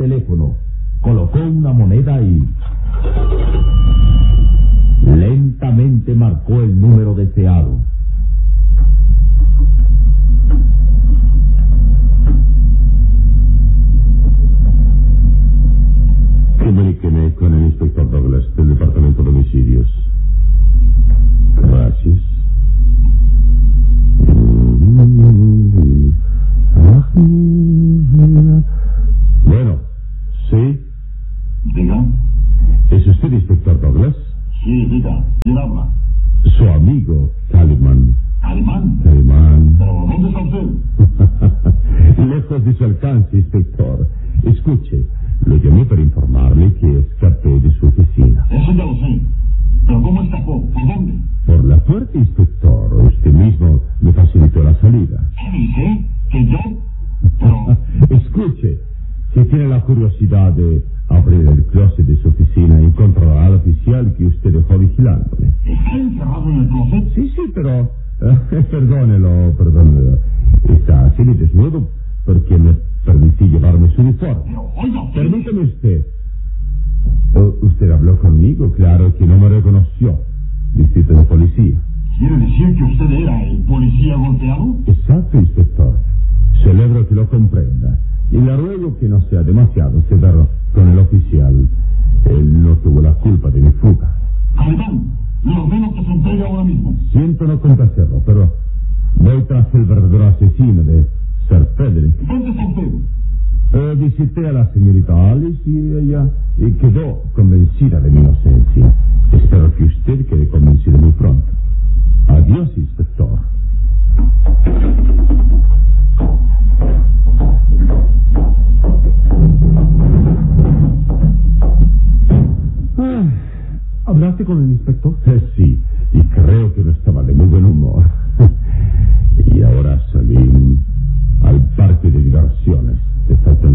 teléfono, colocó una moneda y lentamente marcó el número deseado. Comuníqueme con el inspector Douglas del Departamento de Homicidios. Gracias. Bueno, ¿sí? Diga. ¿Es usted inspector Douglas? Sí, diga. ¿Quién habla? Su amigo, Calimán. ¿Alemán? Calimán. ¿Pero dónde está usted? Lejos de su alcance, inspector. Escuche, lo llamé para informarle que escapé de su oficina. Eso ya lo sé. ¿Pero cómo escapó? ¿Por dónde? Por la puerta, inspector. Usted mismo me facilitó la salida. ¿Qué dice? ¿Que yo? Pero... Escuche, si tiene la curiosidad de abrir el closet de su oficina, encontrará al oficial que usted dejó vigilándole. ¿Está encerrado en el closet? Sí, pero... perdónelo. Está así de desnudo porque me permití llevarme su uniforme. Pero, oiga, Permítame usted. Usted habló conmigo, claro que no me reconoció. Distrito de policía. ¿quiere decir que usted era el policía golpeado? Exacto, inspector. Celebro que lo comprenda. Y le ruego que no sea demasiado severo con el oficial. Él no tuvo la culpa de mi fuga. Calimán, le ordeno que se entregue ahora mismo. Siento no complacerlo, pero voy tras el verdadero asesino de Sir Frederick. ¿Dónde está usted? Visité a la señorita Alice y ella quedó convencida de mi inocencia. Espero que usted quede convencido muy pronto. Adiós, inspector. ¿Hablaste con el inspector? Sí, y creo que no estaba de muy buen humor.